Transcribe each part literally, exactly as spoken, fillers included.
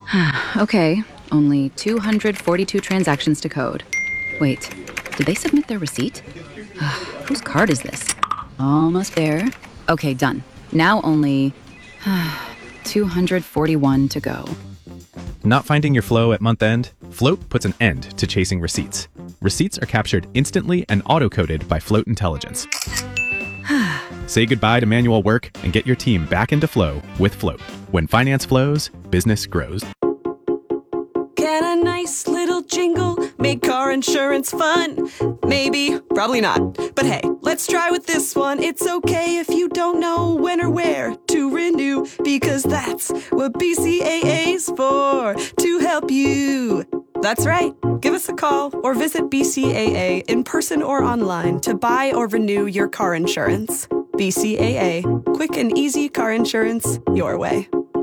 Okay, only two hundred forty-two transactions to code. Wait, did they submit their receipt? Whose card is this? Almost there. Okay, done. Now only two hundred forty-one to go. Not finding your flow at month end? Float puts an end to chasing receipts. Receipts are captured instantly and auto-coded by Float Intelligence. Say goodbye to manual work and get your team back into flow with Float. When finance flows, business grows. Get a nice little jingle, make car insurance fun. Maybe, probably not. But hey, let's try with this one. It's okay if you don't know when or where to renew, because that's what B C A A's for, to help you. That's right. Give us a call or visit B C A A in person or online to buy or renew your car insurance. B C A A. Quick and easy car insurance your way.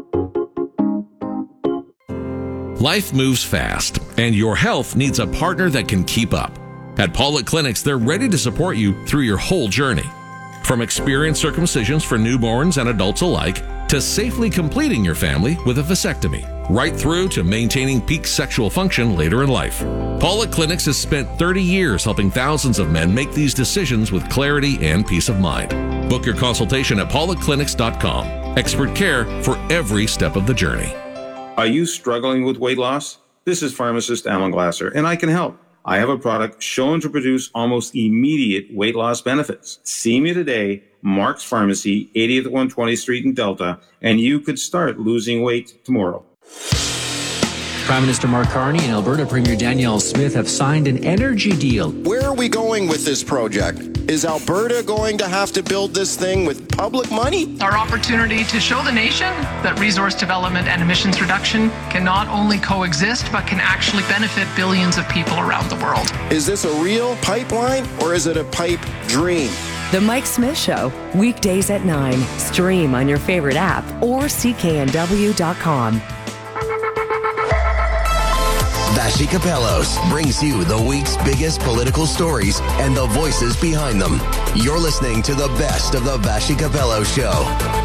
Life moves fast, and your health needs a partner that can keep up. At Pollock Clinics, they're ready to support you through your whole journey. From experienced circumcisions for newborns and adults alike, to safely completing your family with a vasectomy, right through to maintaining peak sexual function later in life. Pollock Clinics has spent thirty years helping thousands of men make these decisions with clarity and peace of mind. Book your consultation at pollock clinics dot com. Expert care for every step of the journey. Are you struggling with weight loss? This is pharmacist Alan Glasser, and I can help. I have a product shown to produce almost immediate weight loss benefits. See me today, Mark's Pharmacy, eightieth one hundred twentieth Street in Delta, and you could start losing weight tomorrow. Prime Minister Mark Carney and Alberta Premier Danielle Smith have signed an energy deal. Where are we going with this project? Is Alberta going to have to build this thing with public money? Our opportunity to show the nation that resource development and emissions reduction can not only coexist, but can actually benefit billions of people around the world. Is this a real pipeline or is it a pipe dream? The Mike Smith Show, weekdays at nine. Stream on your favorite app or C K N W dot com. Vassy Kapelos brings you the week's biggest political stories and the voices behind them. You're listening to the best of the Vassy Kapelos Show.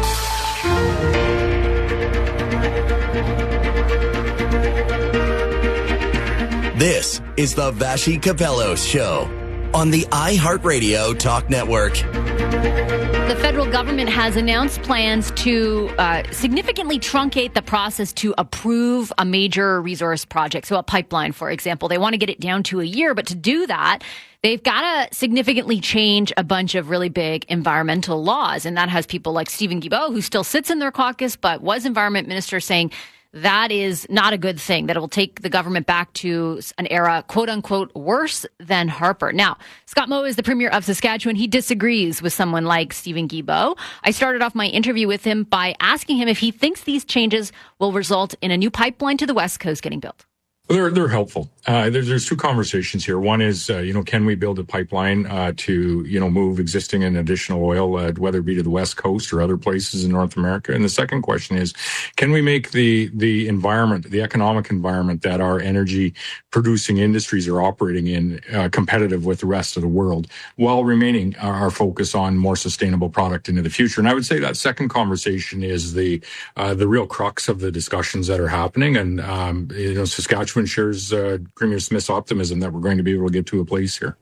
This is the Vassy Kapelos Show on the iHeartRadio Talk Network. The federal government has announced plans to uh, significantly truncate the process to approve a major resource project. So a pipeline, for example. They want to get it down to a year, but to do that, they've got to significantly change a bunch of really big environmental laws. And that has people like Steven Guilbeault, who still sits in their caucus, but was environment minister, saying that is not a good thing, that it will take the government back to an era, quote unquote, worse than Harper. Now, Scott Moe is the premier of Saskatchewan. He disagrees with someone like Steven Guilbeault. I started off my interview with him by asking him if he thinks these changes will result in a new pipeline to the West Coast getting built. They're they're helpful. Uh, there's there's two conversations here. One is, uh, you know, can we build a pipeline uh, to, you know, move existing and additional oil, uh, whether it be to the West Coast or other places in North America? And the second question is, can we make the the environment, the economic environment that our energy producing industries are operating in uh, competitive with the rest of the world, while remaining our, our focus on more sustainable product into the future? And I would say that second conversation is the uh, the real crux of the discussions that are happening. And um, you know, Saskatchewan shares uh, Premier Smith's optimism that we're going to be able to get to a place here.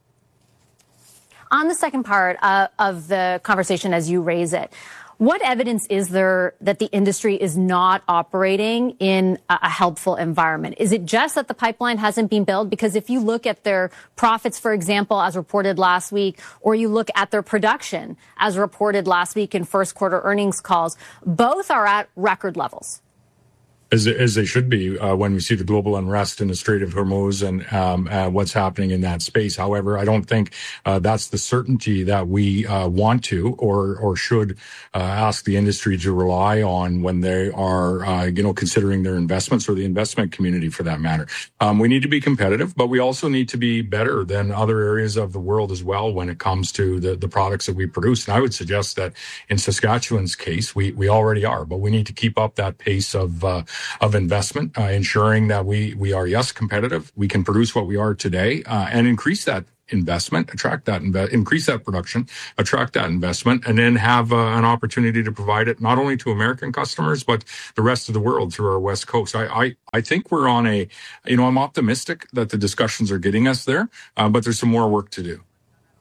On the second part uh, of the conversation, as you raise it, what evidence is there that the industry is not operating in a, a helpful environment? Is it just that the pipeline hasn't been built? Because if you look at their profits, for example, as reported last week, or you look at their production as reported last week in first quarter earnings calls, both are at record levels. As, as they should be uh, when we see the global unrest in the Strait of Hormuz and um, uh, what's happening in that space. However, I don't think uh, that's the certainty that we uh, want to or or should uh, ask the industry to rely on when they are, uh, you know, considering their investments, or the investment community for that matter. Um, we need to be competitive, but we also need to be better than other areas of the world as well when it comes to the, the products that we produce. And I would suggest that in Saskatchewan's case, we, we already are, but we need to keep up that pace of uh, of investment, uh, ensuring that we we are, yes, competitive. We can produce what we are today uh, and increase that investment, attract that, inve- increase that production, attract that investment, and then have uh, an opportunity to provide it not only to American customers, but the rest of the world through our West Coast. I, I, I think we're on a, you know, I'm optimistic that the discussions are getting us there, uh, but there's some more work to do.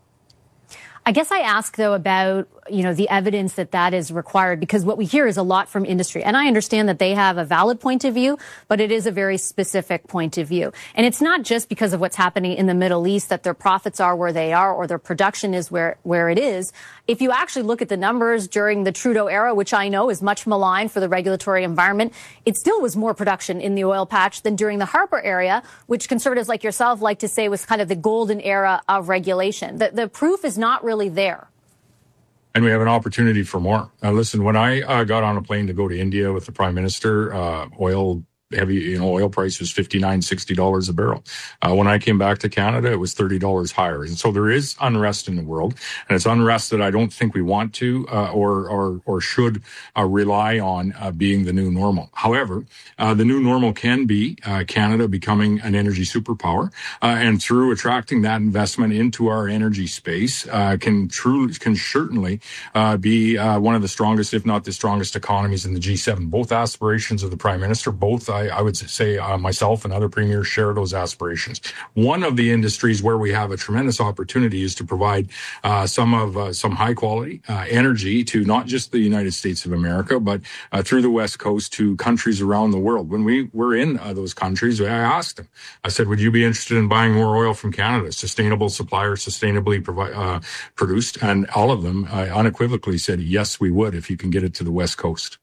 I guess I ask, though, about, you know, the evidence that that is required, because what we hear is a lot from industry. And I understand that they have a valid point of view, but it is a very specific point of view. And it's not just because of what's happening in the Middle East that their profits are where they are or their production is where, where it is. If you actually look at the numbers during the Trudeau era, which I know is much maligned for the regulatory environment, it still was more production in the oil patch than during the Harper era, which conservatives like yourself like to say was kind of the golden era of regulation. The, the proof is not really there. And we have an opportunity for more. Uh, listen, when I uh, got on a plane to go to India with the Prime Minister, uh, oil heavy, you know, oil price was fifty-nine, sixty dollars a barrel. Uh, when I came back to Canada, it was thirty dollars higher. And so there is unrest in the world, and it's unrest that I don't think we want to, uh, or, or, or should uh, rely on uh, being the new normal. However, uh, the new normal can be uh, Canada becoming an energy superpower, uh, and through attracting that investment into our energy space, uh, can truly, can certainly uh, be uh, one of the strongest, if not the strongest economies in the G seven. Both aspirations of the Prime Minister, both I, I would say uh, myself and other premiers share those aspirations. One of the industries where we have a tremendous opportunity is to provide uh, some of uh, some high quality uh, energy to not just the United States of America, but uh, through the West Coast to countries around the world. When we were in uh, those countries, I asked them, I said, would you be interested in buying more oil from Canada? Sustainable supplier, sustainably provi- uh, produced. And all of them uh, unequivocally said, yes, we would if you can get it to the West Coast.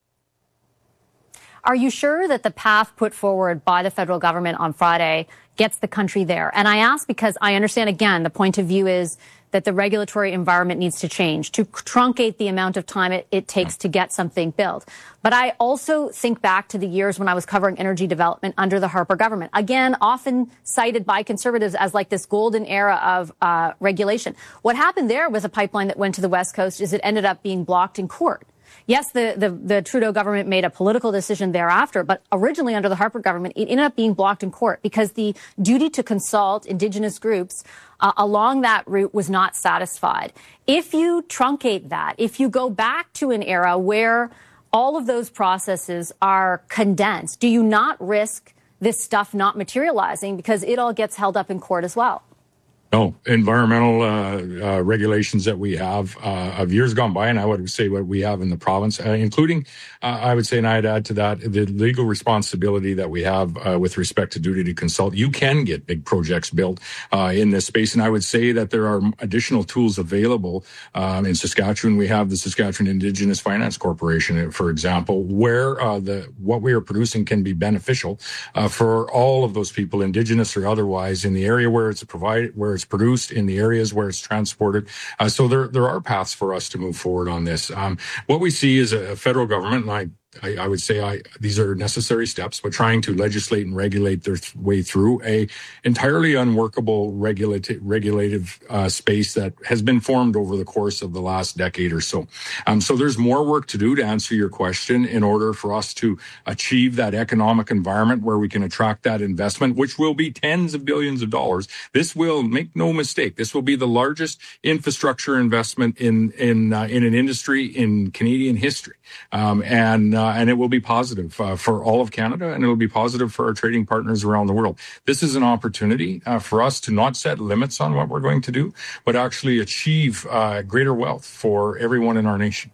Are you sure that the path put forward by the federal government on Friday gets the country there? And I ask because I understand, again, the point of view is that the regulatory environment needs to change to truncate the amount of time it, it takes to get something built. But I also think back to the years when I was covering energy development under the Harper government, again, often cited by conservatives as like this golden era of uh, regulation. What happened there with a pipeline that went to the West Coast is it ended up being blocked in court. Yes, the, the, the Trudeau government made a political decision thereafter, but originally under the Harper government, it ended up being blocked in court because the duty to consult Indigenous groups uh, along that route was not satisfied. If you truncate that, if you go back to an era where all of those processes are condensed, do you not risk this stuff not materializing because it all gets held up in court as well? No, environmental uh, uh, regulations that we have uh, of years gone by, and I would say what we have in the province, uh, including, uh, I would say, and I'd add to that, the legal responsibility that we have uh, with respect to duty to consult. You can get big projects built uh, in this space, and I would say that there are additional tools available. Um, in Saskatchewan, we have the Saskatchewan Indigenous Finance Corporation, for example, where uh, the what we are producing can be beneficial uh, for all of those people, Indigenous or otherwise, in the area where it's provided, where it's produced, in the areas where it's transported. Uh, so there there are paths for us to move forward on this. Um, what we see is a federal government, and I I, I would say I, these are necessary steps, but trying to legislate and regulate their th- way through a entirely unworkable regulati- regulative uh, space that has been formed over the course of the last decade or so. Um, so there's more work to do to answer your question in order for us to achieve that economic environment where we can attract that investment, which will be tens of billions of dollars. This will, make no mistake, this will be the largest infrastructure investment in in uh, in an industry in Canadian history, um, and uh, and it will be positive uh, for all of Canada, and it will be positive for our trading partners around the world. This is an opportunity uh, for us to not set limits on what we're going to do, but actually achieve uh, greater wealth for everyone in our nation.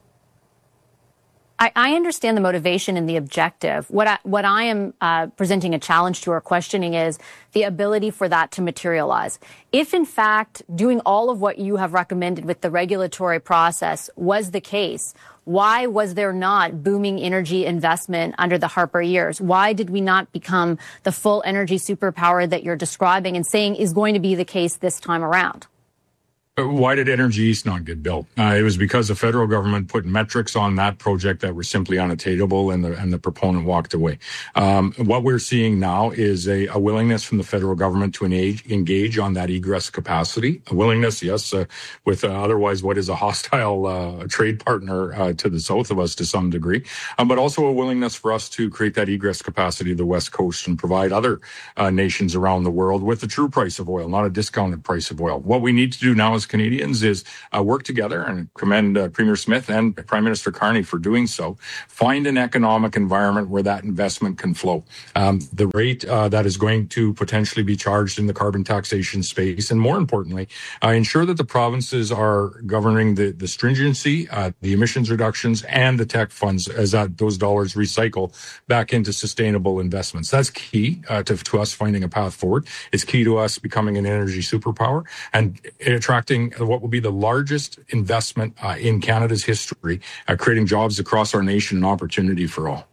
I, I understand the motivation and the objective. What I, what I am uh, presenting a challenge to or questioning is the ability for that to materialize. If, in fact, doing all of what you have recommended with the regulatory process was the case, why was there not booming energy investment under the Harper years? Why did we not become the full energy superpower that you're describing and saying is going to be the case this time around? Why did Energy East not get built? Uh, it was because the federal government put metrics on that project that were simply unattainable, and the and the proponent walked away. Um, what we're seeing now is a, a willingness from the federal government to engage, engage on that egress capacity. A willingness, yes, uh, with uh, otherwise what is a hostile uh, trade partner uh, to the south of us to some degree, um, but also a willingness for us to create that egress capacity to the West Coast and provide other uh, nations around the world with the true price of oil, not a discounted price of oil. What we need to do now is Canadians is uh, work together, and commend uh, Premier Smith and Prime Minister Carney for doing so. Find an economic environment where that investment can flow. Um, the rate uh, that is going to potentially be charged in the carbon taxation space, and more importantly, uh, ensure that the provinces are governing the, the stringency, uh, the emissions reductions, and the tech funds as that those dollars recycle back into sustainable investments. That's key uh, to, to us finding a path forward. It's key to us becoming an energy superpower and attracting what will be the largest investment uh, in Canada's history, uh, creating jobs across our nation and opportunity for all.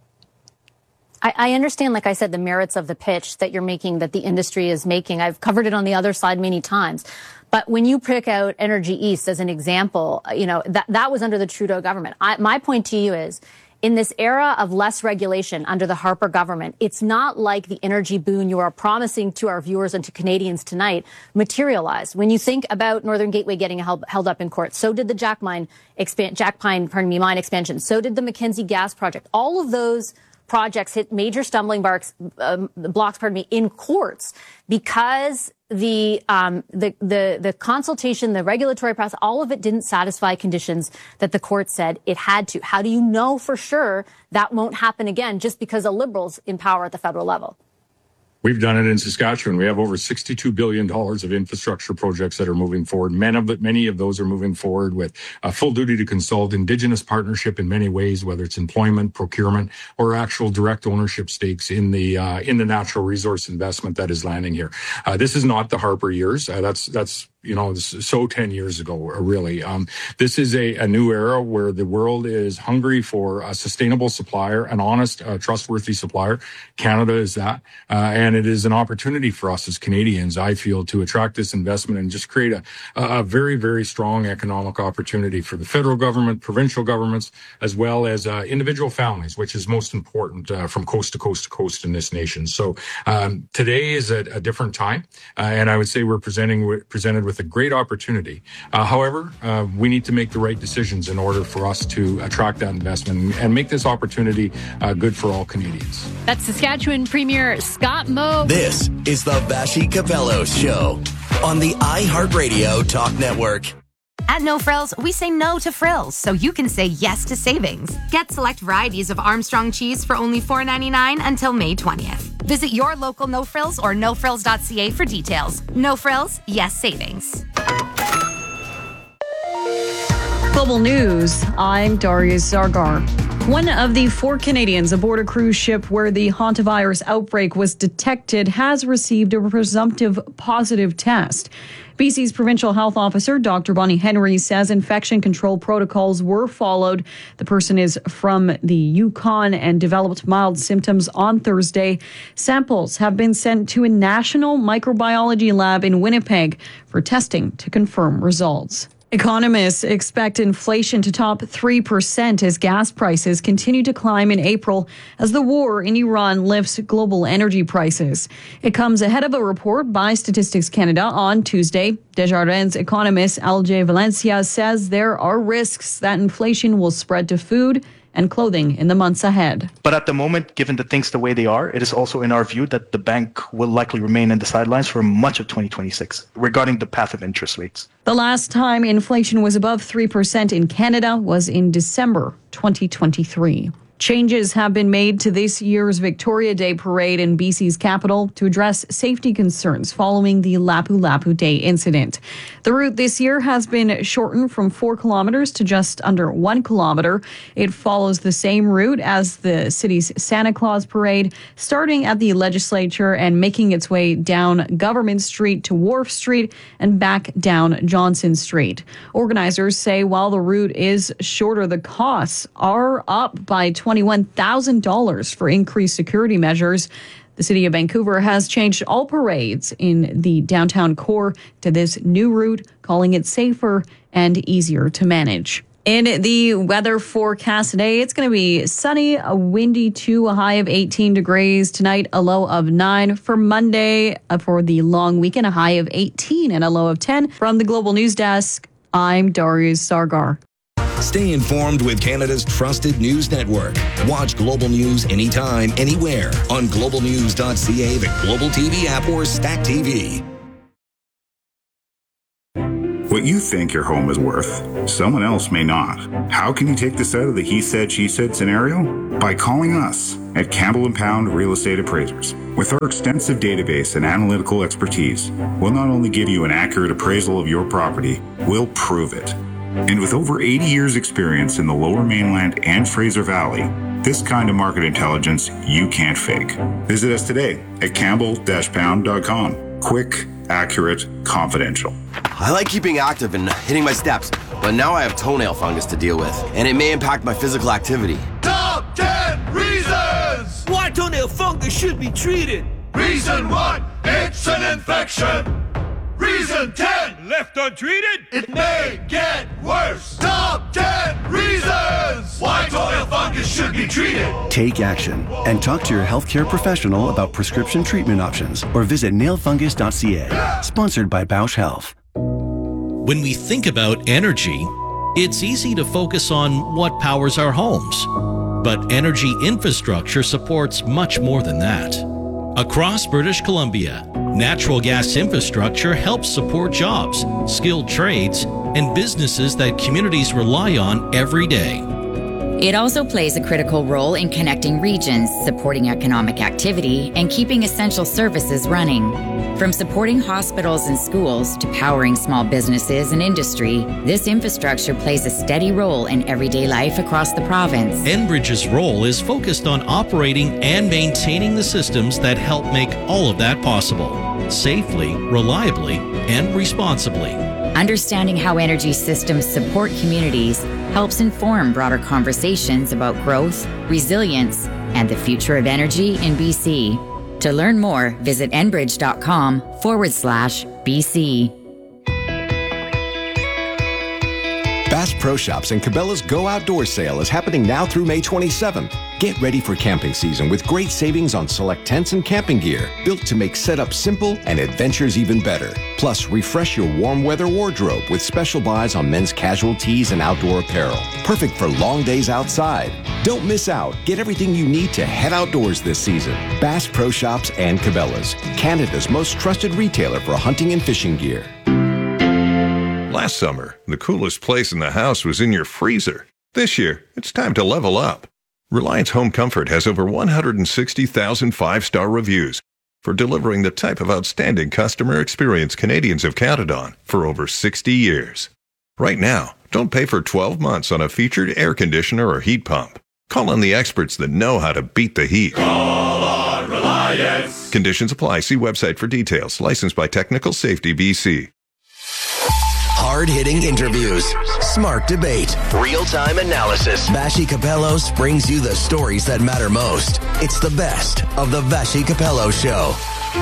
I, I understand, like I said, the merits of the pitch that you're making, that the industry is making. I've covered it on the other side many times. But when you pick out Energy East as an example, you know, that, that was under the Trudeau government. I, my point to you is, in this era of less regulation under the Harper government, it's not like the energy boon you are promising to our viewers and to Canadians tonight materialized. When you think about Northern Gateway getting held, held up in court, so did the Jack Mine expand, Jack Pine, pardon me, mine expansion. So did the Mackenzie gas project. All of those projects hit major stumbling blocks, um, blocks, pardon me, in courts because the, um, the, the, the consultation, the regulatory process, all of it didn't satisfy conditions that the court said it had to. How do you know for sure that won't happen again just because of Liberals in power at the federal level? We've done it in Saskatchewan. We have over sixty-two billion dollars of infrastructure projects that are moving forward. Many of, the, many of those are moving forward with a full duty to consult, Indigenous partnership in many ways, whether it's employment, procurement, or actual direct ownership stakes in the uh, in the natural resource investment that is landing here. Uh, this is not the Harper years. Uh, that's that's you know so ten years ago, really. Um, this is a, a new era where the world is hungry for a sustainable supplier, an honest, uh, trustworthy supplier. Canada is that, uh, and And it is an opportunity for us as Canadians, I feel, to attract this investment and just create a, a very, very strong economic opportunity for the federal government, provincial governments, as well as uh, individual families, which is most important uh, from coast to coast to coast in this nation. So um, today is a, a different time, uh, and I would say we're presenting w- presented with a great opportunity. Uh, however, uh, we need to make the right decisions in order for us to attract that investment and make this opportunity uh, good for all Canadians. That's Saskatchewan Premier Scott Moe. This is the Vassy Capellos Show on the iHeartRadio Talk Network. At No Frills, we say no to frills so you can say yes to savings. Get select varieties of Armstrong cheese for only four dollars and ninety-nine cents until May twentieth. Visit your local No Frills or no frills dot c a for details. No Frills, yes savings. Global News, I'm Darius Zargar. One of the four Canadians aboard a cruise ship where the hantavirus outbreak was detected has received a presumptive positive test. B C's provincial health officer, Doctor Bonnie Henry, says infection control protocols were followed. The person is from the Yukon and developed mild symptoms on Thursday. Samples have been sent to a national microbiology lab in Winnipeg for testing to confirm results. Economists expect inflation to top three percent as gas prices continue to climb in April as the war in Iran lifts global energy prices. It comes ahead of a report by Statistics Canada on Tuesday. Desjardins economist L J Valencia says there are risks that inflation will spread to food and clothing in the months ahead. But at the moment, given the things the way they are, it is also in our view that the bank will likely remain in the sidelines for much of twenty twenty-six regarding the path of interest rates. The last time inflation was above three percent in Canada was in December twenty twenty-three. Changes have been made to this year's Victoria Day parade in B C's capital to address safety concerns following the Lapu Lapu Day incident. The route this year has been shortened from four kilometers to just under one kilometer. It follows the same route as the city's Santa Claus parade, starting at the legislature and making its way down Government Street to Wharf Street and back down Johnson Street. Organizers say while the route is shorter, the costs are up by twenty twenty-one thousand dollars for increased security measures. The city of Vancouver has changed all parades in the downtown core to this new route, calling it safer and easier to manage. In the weather forecast today, it's going to be sunny, a windy too, a high of eighteen degrees. Tonight, a low of nine. For Monday, uh, for the long weekend, a high of eighteen and a low of ten. From the Global News Desk, I'm Darius Sargar. Stay informed with Canada's trusted news network. Watch Global News anytime, anywhere on global news dot c a, the Global T V app, or Stack T V. What you think your home is worth, someone else may not. How can you take this out of the he said, she said scenario? By calling us at Campbell and Pound Real Estate Appraisers. With our extensive database and analytical expertise, we'll not only give you an accurate appraisal of your property, we'll prove it. And with over eighty years experience in the Lower Mainland and Fraser Valley, this kind of market intelligence you can't fake. Visit us today at campbell dash pound dot com. Quick, accurate, confidential. I like keeping active and hitting my steps, but now I have toenail fungus to deal with, and it may impact my physical activity. Top ten reasons why toenail fungus should be treated. Reason one, it's an infection. Reason ten, left untreated, it may get worse. Top ten reasons why toenail fungus should be treated. Take action and talk to your healthcare professional about prescription treatment options or visit nail fungus dot c a. Sponsored by Bausch Health. When we think about energy, it's easy to focus on what powers our homes. But energy infrastructure supports much more than that. Across British Columbia, natural gas infrastructure helps support jobs, skilled trades, and businesses that communities rely on every day. It also plays a critical role in connecting regions, supporting economic activity, and keeping essential services running. From supporting hospitals and schools to powering small businesses and industry, this infrastructure plays a steady role in everyday life across the province. Enbridge's role is focused on operating and maintaining the systems that help make all of that possible, safely, reliably, and responsibly. Understanding how energy systems support communities helps inform broader conversations about growth, resilience, and the future of energy in B C. To learn more, visit enbridge.com forward slash BC. Bass Pro Shops and Cabela's Go Outdoor Sale is happening now through May twenty-seventh. Get ready for camping season with great savings on select tents and camping gear, built to make setup simple and adventures even better. Plus, refresh your warm weather wardrobe with special buys on men's casual tees and outdoor apparel. Perfect for long days outside. Don't miss out. Get everything you need to head outdoors this season. Bass Pro Shops and Cabela's, Canada's most trusted retailer for hunting and fishing gear. Last summer, the coolest place in the house was in your freezer. This year, it's time to level up. Reliance Home Comfort has over one hundred sixty thousand five-star reviews for delivering the type of outstanding customer experience Canadians have counted on for over sixty years. Right now, don't pay for twelve months on a featured air conditioner or heat pump. Call on the experts that know how to beat the heat. Call on Reliance. Conditions apply. See website for details. Licensed by Technical Safety B C. Hard-hitting interviews, smart debate, real-time analysis. Vassy Kapelos brings you the stories that matter most. It's the best of the Vassy Kapelos Show.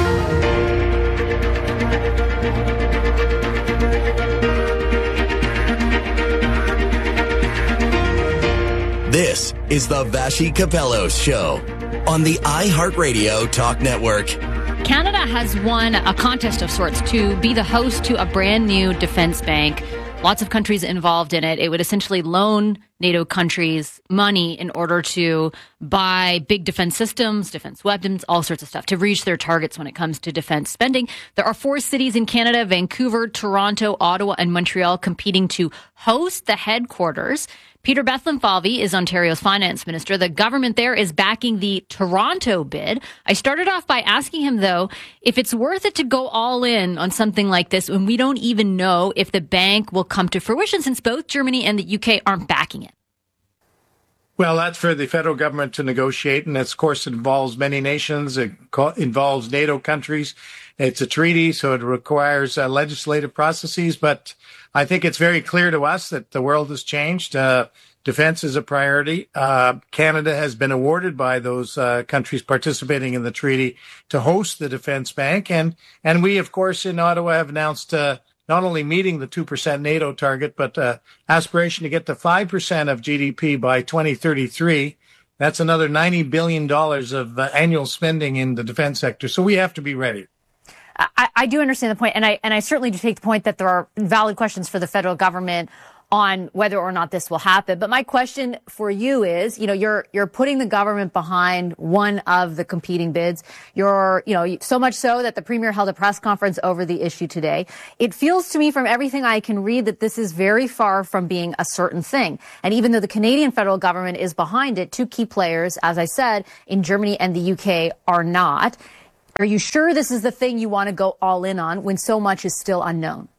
This is the Vassy Kapelos Show on the iHeartRadio Talk Network. Canada has won a contest of sorts to be the host to a brand new defense bank. Lots of countries involved in it. It would essentially loan NATO countries money in order to buy big defense systems, defense weapons, all sorts of stuff to reach their targets when it comes to defense spending. There are four cities in Canada, Vancouver, Toronto, Ottawa, and Montreal, competing to host the headquarters. Peter Bethlenfalvy is Ontario's finance minister. The government there is backing the Toronto bid. I started off by asking him, though, if it's worth it to go all in on something like this when we don't even know if the bank will come to fruition, since both Germany and the U K aren't backing it. Well, that's for the federal government to negotiate, and of course it involves many nations. It co- involves NATO countries. It's a treaty, so it requires uh, legislative processes, but I think it's very clear to us that the world has changed. Uh, defense is a priority. Uh, Canada has been awarded by those uh, countries participating in the treaty to host the defense bank. And, and we, of course, in Ottawa have announced uh, not only meeting the two percent NATO target, but uh, aspiration to get to five percent of G D P by twenty thirty-three. That's another ninety billion dollars of uh, annual spending in the defense sector. So we have to be ready. I, I do understand the point, and I and I certainly do take the point that there are valid questions for the federal government on whether or not this will happen. But my question for you is, you know, you're you're putting the government behind one of the competing bids. You're, you know, so much so that the premier held a press conference over the issue today. It feels to me from everything I can read that this is very far from being a certain thing. And even though the Canadian federal government is behind it, two key players, as I said, in Germany and the U K are not. Are you sure this is the thing you want to go all in on when so much is still unknown?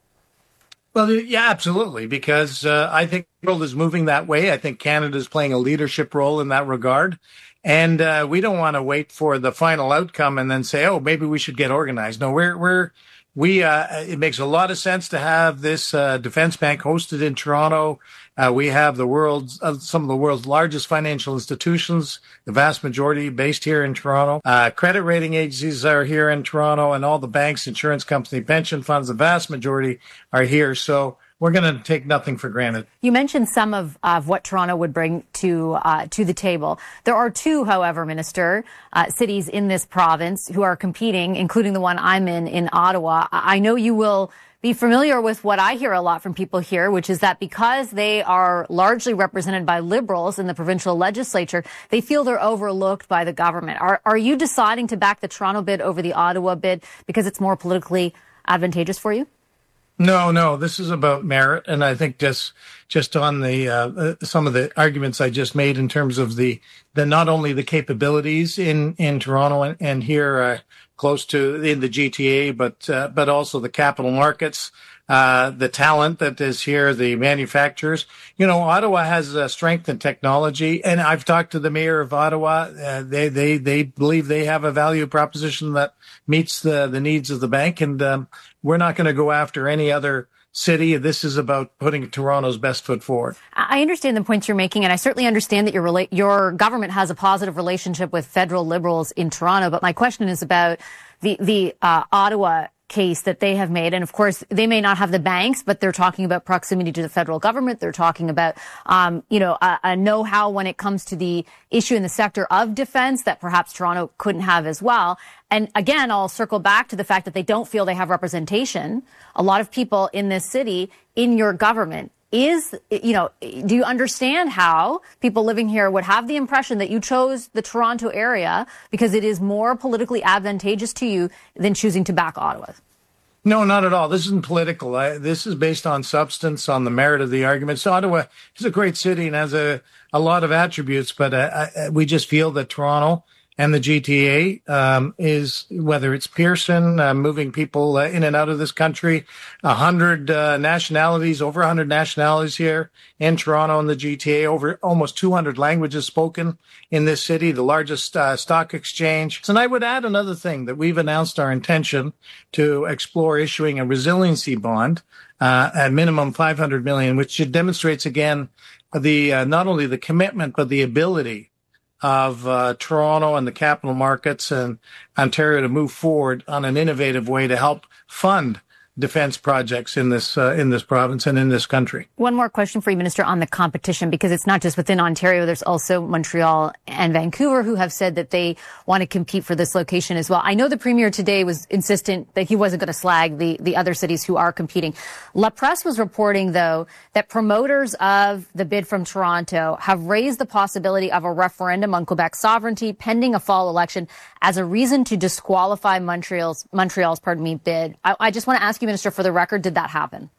Well, yeah, absolutely, because uh, I think the world is moving that way. I think Canada is playing a leadership role in that regard. And uh, we don't want to wait for the final outcome and then say, oh, maybe we should get organized. No, we're, we're, we, uh, it makes a lot of sense to have this uh, defense bank hosted in Toronto. Uh, we have the world's, uh, some of the world's largest financial institutions, the vast majority based here in Toronto. Uh, credit rating agencies are here in Toronto, and all the banks, insurance company, pension funds, the vast majority are here. So we're going to take nothing for granted. You mentioned some of, of what Toronto would bring to uh, to the table. There are two, however, Minister, uh, cities in this province who are competing, including the one I'm in, in Ottawa. I know you will be familiar with what I hear a lot from people here, which is that because they are largely represented by Liberals in the provincial legislature, they feel they're overlooked by the government. Are, are you deciding to back the Toronto bid over the Ottawa bid because it's more politically advantageous for you? No, no, this is about merit. And I think just, just on the, uh, uh, some of the arguments I just made in terms of the, the, not only the capabilities in, in Toronto and, and here, uh, close to in the G T A, but, uh, but also the capital markets, uh, the talent that is here, the manufacturers. You know, Ottawa has uh, strength in technology, and I've talked to the mayor of Ottawa. Uh, they, they, they believe they have a value proposition that meets the, the needs of the bank, and um, we're not going to go after any other city. This is about putting Toronto's best foot forward. I understand the points you're making, and I certainly understand that your rela- your government has a positive relationship with federal Liberals in Toronto. But my question is about the the uh, Ottawa case that they have made. And of course, they may not have the banks, but they're talking about proximity to the federal government. They're talking about, um, you know, a, a know-how when it comes to the issue in the sector of defense that perhaps Toronto couldn't have as well. And again, I'll circle back to the fact that they don't feel they have representation. A lot of people in this city, in your government, is, you know, do you understand how people living here would have the impression that you chose the Toronto area because it is more politically advantageous to you than choosing to back Ottawa? No, not at all. This isn't political. I, this is based on substance, on the merit of the argument. So Ottawa is a great city and has a, a lot of attributes, but uh, I, we just feel that Toronto and the G T A um, is, whether it's Pearson, uh, moving people uh, in and out of this country, a hundred uh, nationalities, over a hundred nationalities here in Toronto and the G T A, over almost two hundred languages spoken in this city, the largest uh, stock exchange. And I would add another thing, that we've announced our intention to explore issuing a resiliency bond, uh, at minimum five hundred million dollars, which demonstrates again the uh, not only the commitment but the ability of uh, Toronto and the capital markets and Ontario to move forward on an innovative way to help fund defense projects in this uh, in this province and in this country. One more question for you, Minister, on the competition, because it's not just within Ontario. There's also Montreal and Vancouver who have said that they want to compete for this location as well. I know the Premier today was insistent that he wasn't going to slag the, the other cities who are competing. La Presse was reporting, though, that promoters of the bid from Toronto have raised the possibility of a referendum on Quebec sovereignty pending a fall election as a reason to disqualify Montreal's, Montreal's pardon me, bid. I, I just want to ask you, Minister, for the record, did that happen?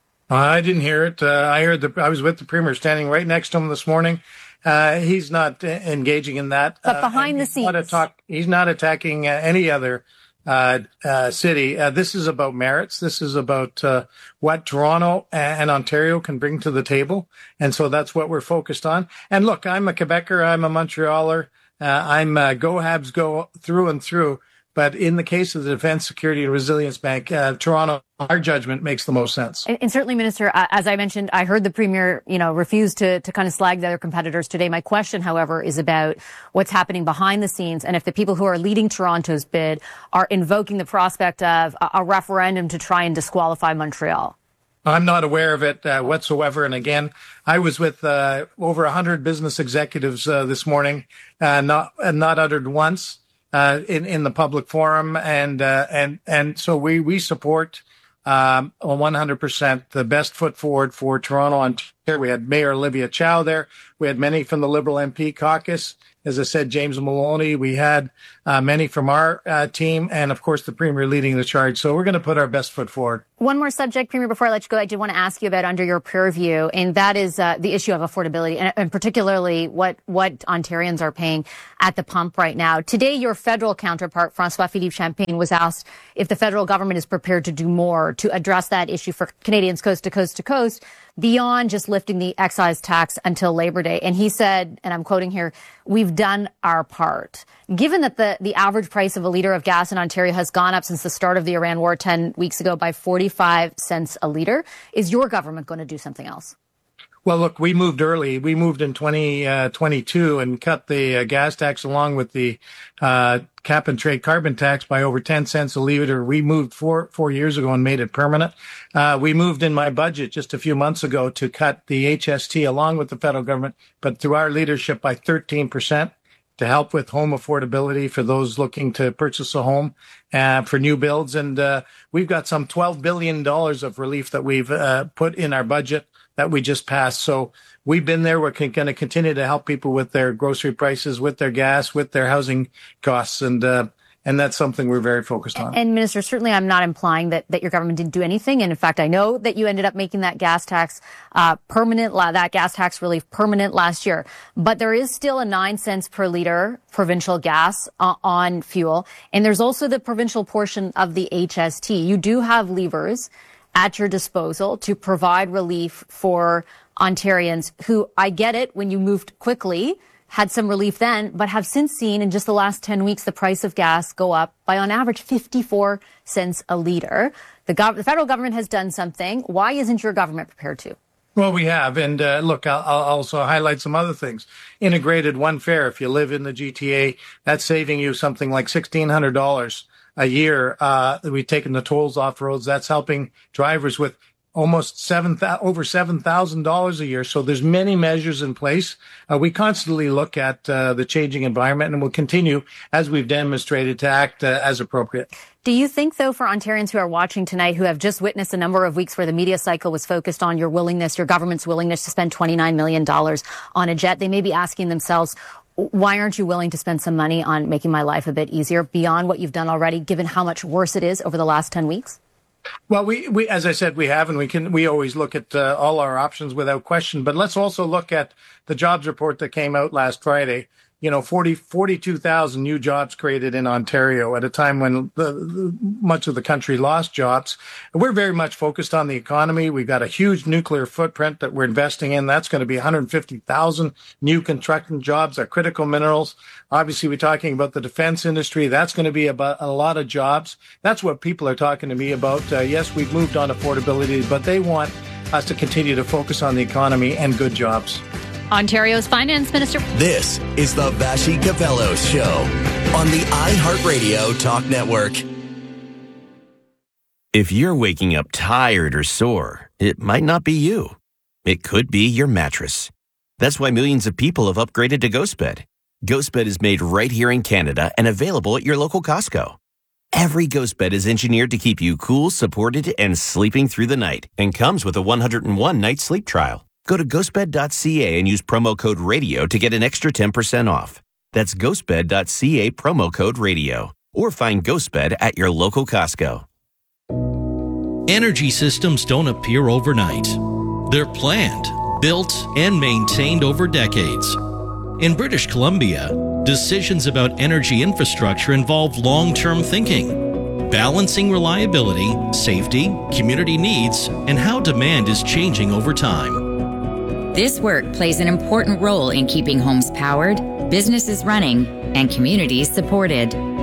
I didn't hear it. Uh, I heard the, I was with the Premier standing right next to him this morning. Uh, he's not uh, engaging in that. But behind uh, the scenes. Not talk, he's not attacking uh, any other uh, uh, city. Uh, this is about merits. This is about uh, what Toronto and Ontario can bring to the table. And so that's what we're focused on. And look, I'm a Quebecer. I'm a Montrealer. Uh, I'm uh, go Habs go through and through. But in the case of the Defence, Security and Resilience Bank, uh, Toronto, our judgment makes the most sense. And, and certainly, Minister, uh, as I mentioned, I heard the Premier, you know, refuse to, to kind of slag the other competitors today. My question, however, is about what's happening behind the scenes and if the people who are leading Toronto's bid are invoking the prospect of a, a referendum to try and disqualify Montreal. I'm not aware of it uh, whatsoever. And again, I was with uh, over one hundred business executives uh, this morning, uh, not uh, not uttered once uh, in in the public forum, and uh, and and so we we support um, one hundred percent the best foot forward for Toronto, Ontario. We had Mayor Olivia Chow there. We had many from the Liberal M P caucus. As I said, James Maloney. We had uh, many from our uh, team, and of course the Premier leading the charge. So we're going to put our best foot forward. One more subject, Premier, before I let you go, I did want to ask you about under your purview, and that is uh, the issue of affordability, and, and particularly what what Ontarians are paying at the pump right now. Today, your federal counterpart, François-Philippe Champagne, was asked if the federal government is prepared to do more to address that issue for Canadians coast to coast to coast, beyond just lifting the excise tax until Labor Day. And he said, and I'm quoting here, "We've done our part." Given that the, the average price of a litre of gas in Ontario has gone up since the start of the Iran war ten weeks ago by forty-five cents a litre, is your government going to do something else? Well, look, we moved early. We moved in twenty twenty-two and cut the uh, gas tax along with the uh, cap and trade carbon tax by over ten cents a litre. We moved four four years ago and made it permanent. Uh, we moved in my budget just a few months ago to cut the H S T along with the federal government, but through our leadership by thirteen percent to help with home affordability for those looking to purchase a home uh, for new builds. And uh, we've got some twelve billion dollars of relief that we've uh, put in our budget that we just passed. So we've been there. We're going to continue to help people with their grocery prices, with their gas, with their housing costs. And uh, and that's something we're very focused on. And Minister, certainly I'm not implying that, that your government didn't do anything. And in fact, I know that you ended up making that gas tax uh, permanent, that gas tax relief permanent last year. But there is still a nine cents per litre provincial gas uh, on fuel. And there's also the provincial portion of the H S T. You do have levers at your disposal to provide relief for Ontarians who, I get it, when you moved quickly, had some relief then, but have since seen in just the last ten weeks the price of gas go up by on average fifty-four cents a litre. The, gov- the federal government has done something. Why isn't your government prepared to? Well, we have. And uh, look, I'll, I'll also highlight some other things. Integrated one fare. If you live in the G T A, that's saving you something like sixteen hundred dollars a year. Uh, we've taken the tolls off roads. That's helping drivers with almost seven, over seven thousand dollars a year. So there's many measures in place. Uh, we constantly look at uh, the changing environment, and we'll continue, as we've demonstrated, to act uh, as appropriate. Do you think, though, for Ontarians who are watching tonight, who have just witnessed a number of weeks where the media cycle was focused on your willingness, your government's willingness to spend twenty-nine million dollars on a jet, they may be asking themselves, why aren't you willing to spend some money on making my life a bit easier beyond what you've done already, given how much worse it is over the last ten weeks? Well, we, we, as I said, we have, and we can, we always look at uh, all our options without question. But let's also look at the jobs report that came out last Friday. You know, forty, forty-two thousand new jobs created in Ontario at a time when the, the, much of the country lost jobs. We're very much focused on the economy. We've got a huge nuclear footprint that we're investing in. That's going to be one hundred fifty thousand new construction jobs, our critical minerals. Obviously, we're talking about the defense industry. That's going to be about a lot of jobs. That's what people are talking to me about. Uh, yes, we've moved on affordability, but they want us to continue to focus on the economy and good jobs. Ontario's Finance Minister. This is the Vassy Kapelos Show on the iHeartRadio Talk Network. If you're waking up tired or sore, it might not be you. It could be your mattress. That's why millions of people have upgraded to GhostBed. GhostBed is made right here in Canada and available at your local Costco. Every GhostBed is engineered to keep you cool, supported, and sleeping through the night, and comes with a one hundred one night sleep trial. Go to ghostbed dot c a and use promo code RADIO to get an extra ten percent off. That's ghostbed dot c a, promo code RADIO. Or find GhostBed at your local Costco. Energy systems don't appear overnight. They're planned, built, and maintained over decades. In British Columbia, decisions about energy infrastructure involve long-term thinking, balancing reliability, safety, community needs, and how demand is changing over time. This work plays an important role in keeping homes powered, businesses running, and communities supported.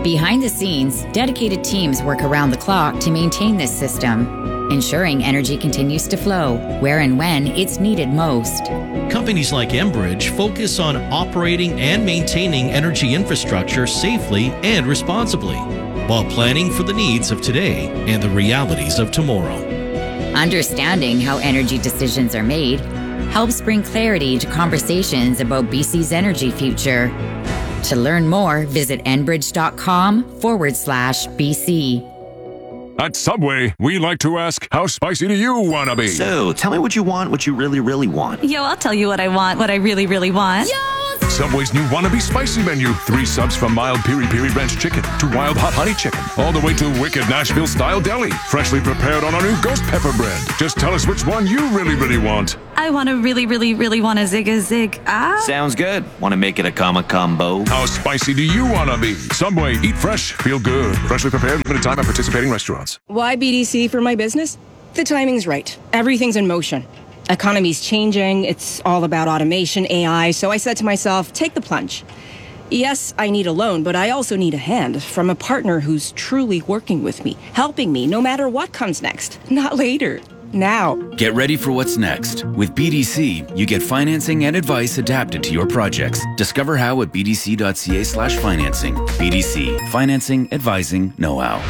Behind the scenes, dedicated teams work around the clock to maintain this system, ensuring energy continues to flow where and when it's needed most. Companies like Enbridge focus on operating and maintaining energy infrastructure safely and responsibly, while planning for the needs of today and the realities of tomorrow. Understanding how energy decisions are made helps bring clarity to conversations about B C's energy future. To learn more, visit enbridge.com forward slash BC. At Subway, we like to ask, how spicy do you want to be? So, tell me what you want, what you really, really want. Yo, I'll tell you what I want, what I really, really want. Yo! Subway's new Wannabe Spicy menu. Three subs from mild piri piri ranch chicken to wild hot honey chicken, all the way to wicked Nashville style deli, freshly prepared on our new ghost pepper bread. Just tell us which one you really, really want. I want to really, really, really want a zig a zig. Ah. Sounds good. Want to make it a comma combo? How spicy do you want to be? Subway, eat fresh, feel good. Freshly prepared, limited time at participating restaurants. Why B D C for my business? The timing's right. Everything's in motion. Economy's changing. It's all about automation, A I. So I said to myself, take the plunge. Yes, I need a loan, but I also need a hand from a partner who's truly working with me, helping me no matter what comes next. Not later. Now. Get ready for what's next. With B D C, you get financing and advice adapted to your projects. Discover how at bdc.ca slash financing. B D C. Financing, advising, know-how.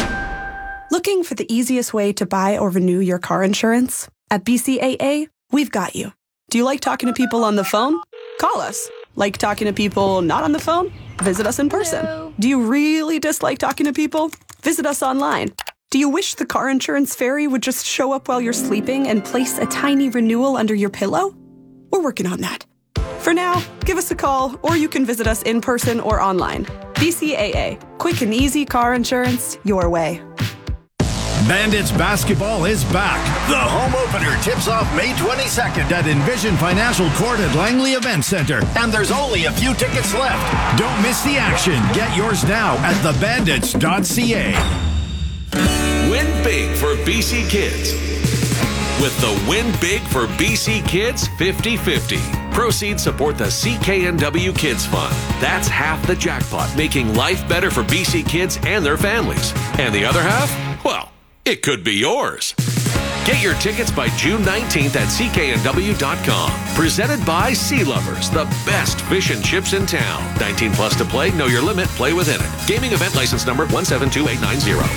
Looking for the easiest way to buy or renew your car insurance? At B C A A, we've got you. Do you like talking to people on the phone? Call us. Like talking to people not on the phone? Visit us in person. Hello. Do you really dislike talking to people? Visit us online. Do you wish the car insurance fairy would just show up while you're sleeping and place a tiny renewal under your pillow? We're working on that. For now, give us a call, or you can visit us in person or online. B C A A. Quick and easy car insurance your way. Bandits basketball is back. The home opener tips off May twenty-second at Envision Financial Court at Langley Event Center. And there's only a few tickets left. Don't miss the action. Get yours now at the bandits dot c a. Win big for B C Kids. With the Win Big for B C Kids fifty fifty. Proceeds support the C K N W Kids Fund. That's half the jackpot, making life better for B C kids and their families. And the other half? Well, it could be yours. Get your tickets by June nineteenth at c k n w dot com. Presented by Sea Lovers, the best fish and chips in town. nineteen plus to play, know your limit, play within it. Gaming event license number one seven two eight nine zero.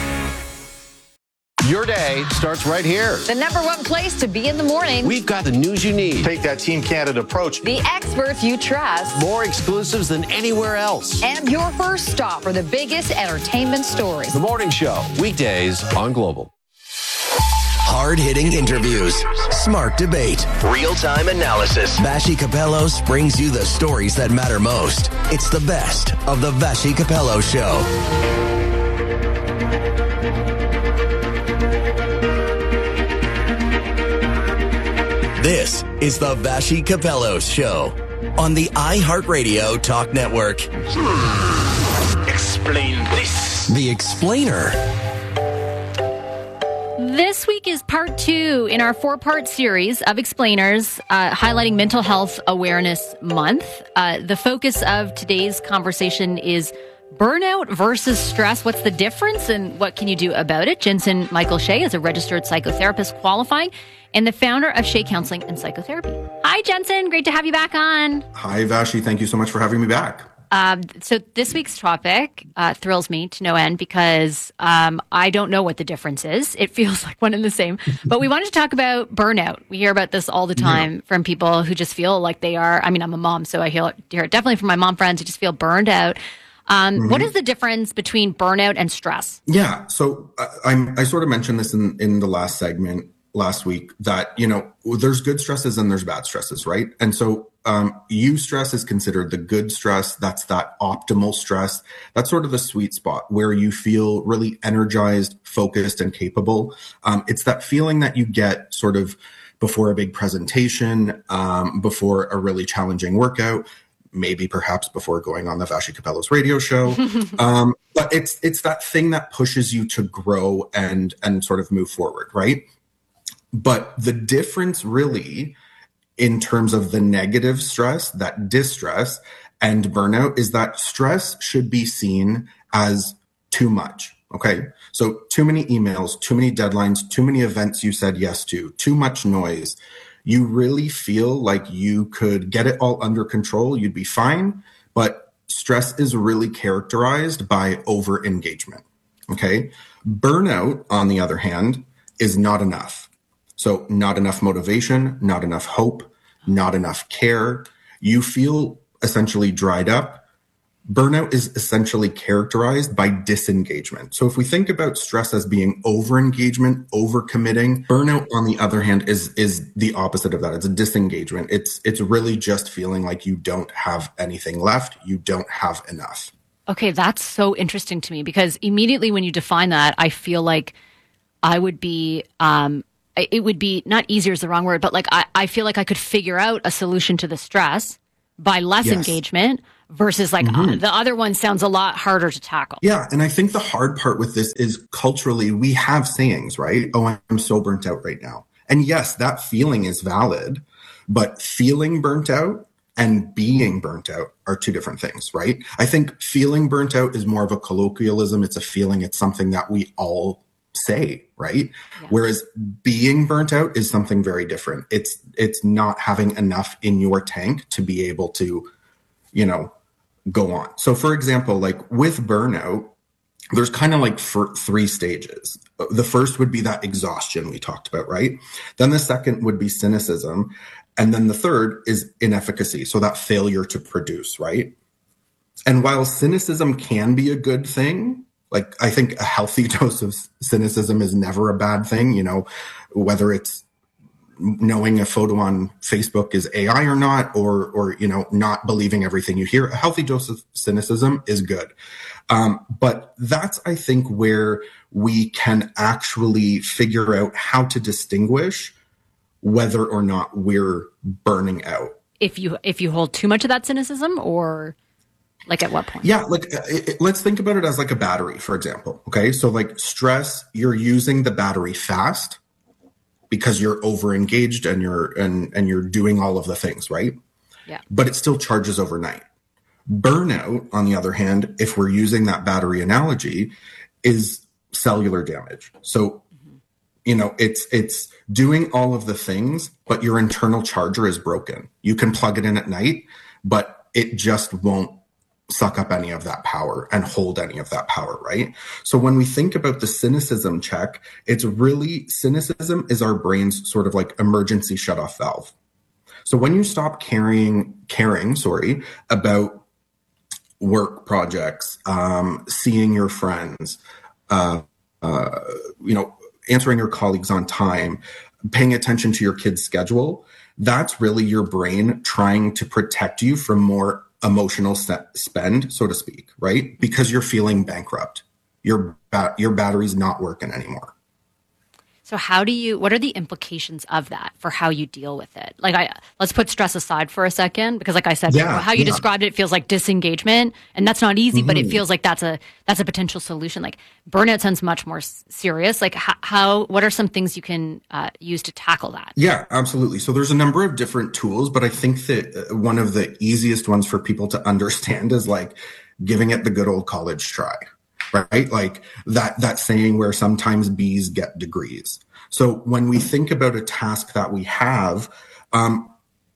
Your day starts right here. The number one place to be in the morning. We've got the news you need. Take that Team Canada approach. The experts you trust. More exclusives than anywhere else. And your first stop for the biggest entertainment stories. The Morning Show, weekdays on Global. Hard-hitting interviews, smart debate, real-time analysis. Vassy Kapelos brings you the stories that matter most. It's the best of the Vassy Kapelos Show. This is the Vassy Kapelos Show on the iHeartRadio Talk Network. Hmm. Explain this. The Explainer. This week is part two in our four-part series of explainers uh, highlighting Mental Health Awareness Month. Uh, the focus of today's conversation is burnout versus stress. What's the difference and what can you do about it? Jensen Michael Shea is a registered psychotherapist qualifying and the founder of Shea Counseling and Psychotherapy. Hi, Jensen. Great to have you back on. Hi, Vassy. Thank you so much for having me back. Um, so this week's topic uh, thrills me to no end because um, I don't know what the difference is. It feels like one and the same. But we wanted to talk about burnout. We hear about this all the time yeah. from people who just feel like they are. I mean, I'm a mom, so I hear it, hear it definitely from my mom friends who just feel burned out. Um, mm-hmm. What is the difference between burnout and stress? Yeah. So uh, I'm, I sort of mentioned this in, in the last segment last week that, you know, there's good stresses and there's bad stresses, right? And so um, eustress is considered the good stress. That's that optimal stress. That's sort of the sweet spot where you feel really energized, focused, and capable. Um, it's that feeling that you get sort of before a big presentation, um, before a really challenging workout, maybe perhaps before going on the Vassy Kapelos radio show. um, but it's it's that thing that pushes you to grow and and sort of move forward, right? But the difference really in terms of the negative stress, that distress and burnout, is that stress should be seen as too much. Okay. So too many emails, too many deadlines, too many events you said yes to, too much noise. You really feel like you could get it all under control. You'd be fine. But stress is really characterized by over engagement. Okay. Burnout, on the other hand, is not enough. So not enough motivation, not enough hope, not enough care. You feel essentially dried up. Burnout is essentially characterized by disengagement. So if we think about stress as being over-engagement, over-committing, burnout, on the other hand, is is the opposite of that. It's a disengagement. It's it's really just feeling like you don't have anything left. You don't have enough. Okay, that's so interesting to me, because immediately when you define that, I feel like I would be, um, it would be, not easier is the wrong word, but like I, I feel like I could figure out a solution to the stress by less yes. engagement. Versus like mm-hmm. uh, the other one sounds a lot harder to tackle. Yeah. And I think the hard part with this is culturally we have sayings, right? Oh, I'm so burnt out right now. And yes, that feeling is valid, but feeling burnt out and being burnt out are two different things, right? I think feeling burnt out is more of a colloquialism. It's a feeling. It's something that we all say, right? Yeah. Whereas being burnt out is something very different. It's, it's not having enough in your tank to be able to, you know, go on. So for example, like with burnout, there's kind of like for three stages. The first would be that exhaustion we talked about, right? Then the second would be cynicism. And then the third is inefficacy. So that failure to produce, right? And while cynicism can be a good thing, like I think a healthy dose of cynicism is never a bad thing, you know, whether it's knowing a photo on Facebook is A I or not, or, or, you know, not believing everything you hear. A healthy dose of cynicism is good. Um, but that's, I think, where we can actually figure out how to distinguish whether or not we're burning out. If you, if you hold too much of that cynicism, or like at what point? Yeah. Like it, it, let's think about it as like a battery, for example. Okay. So like stress, you're using the battery fast, because you're over engaged and you're and and you're doing all of the things, right? Yeah. But it still charges overnight. Burnout, on the other hand, if we're using that battery analogy, is cellular damage. So, mm-hmm. you know, it's it's doing all of the things, but your internal charger is broken. You can plug it in at night, but it just won't suck up any of that power and hold any of that power, right? So when we think about the cynicism check, it's really, cynicism is our brain's sort of like emergency shutoff valve. So when you stop caring, caring, sorry, about work projects, um, seeing your friends, uh, uh, you know, answering your colleagues on time, paying attention to your kid's schedule, that's really your brain trying to protect you from more emotional spend, so to speak, right? Because you're feeling bankrupt. Your ba- your battery's not working anymore. So how do you, what are the implications of that for how you deal with it? Like I, let's put stress aside for a second, because like I said, yeah, how you yeah. described it feels like disengagement, and that's not easy, mm-hmm. but it feels like that's a, that's a potential solution. Like burnout sounds much more serious. Like how, how what are some things you can uh, use to tackle that? Yeah, absolutely. So there's a number of different tools, but I think that one of the easiest ones for people to understand is like giving it the good old college try. Right? Like that, that saying where sometimes bees get degrees. So when we think about a task that we have, um,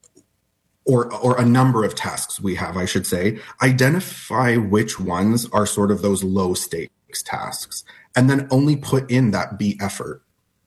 or, or a number of tasks we have, I should say, identify which ones are sort of those low stakes tasks, and then only put in that B effort.